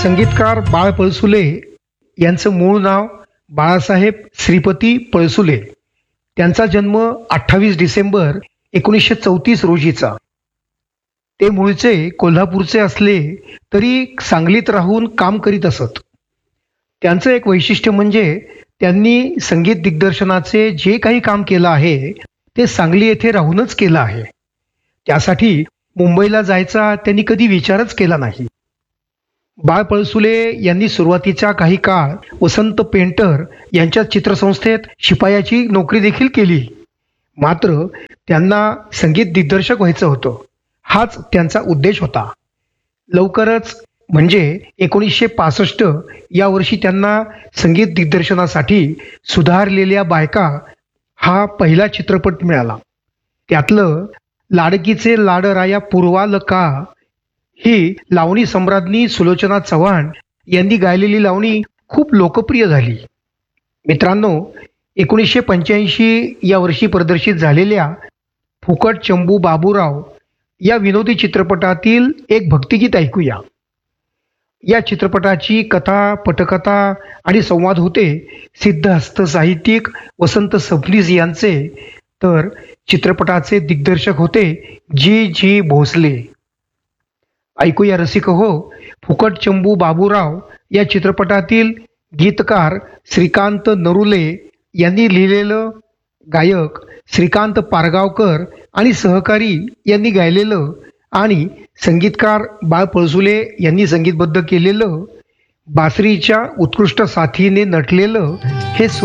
संगीतकार बाळ पळसुले यांचं मूळ नाव बाळासाहेब श्रीपती पळसुले. त्यांचा जन्म 28 डिसेंबर 1934 रोजीचा. ते मूळचे कोल्हापूरचे असले तरी सांगलीत राहून काम करीत असत. त्यांचं एक वैशिष्ट्य म्हणजे त्यांनी संगीत दिग्दर्शनाचे जे काही काम केलं आहे ते सांगली येथे राहूनच केलं आहे. त्यासाठी मुंबईला जायचा त्यांनी कधी विचारच केला नाही. बाळ पळसुले यांनी सुरुवातीचा काही काळ वसंत पेंटर यांच्या चित्रसंस्थेत शिपायाची नोकरी देखील केली. मात्र त्यांना संगीत दिग्दर्शक व्हायचं होतं. हाच त्यांचा उद्देश होता. लवकरच म्हणजे 1965 या वर्षी त्यांना संगीत दिग्दर्शनासाठी सुधारलेल्या बायका हा पहिला चित्रपट मिळाला. त्यातलं लाडकीचे लाडराया पूर्वाल का ही लावणी सम्राज्ञी सुलोचना चव्हाण यांनी गायलेली लावणी खूप लोकप्रिय झाली. मित्रांनो, 1985 या वर्षी प्रदर्शित झालेल्या फुकट चंबू बाबूराव या विनोदी चित्रपटातील एक भक्तिगीत ऐकूया. या चित्रपटाची कथा, पटकथा आणि संवाद होते सिद्धहस्त साहित्यिक वसंत सबनीस यांचे, तर चित्रपटाचे दिग्दर्शक होते जी भोसले. ऐकूया रसिक हो, फुकट चंबू बाबूराव या चित्रपटातील गीतकार श्रीकांत नरुले यांनी लिहिलेलं, गायक श्रीकांत पारगावकर आणि सहकारी यांनी गायलेलं आणि संगीतकार बाळ पळसुले यांनी संगीतबद्ध केलेलं, बासरीच्या उत्कृष्ट साथीने नटलेलं हे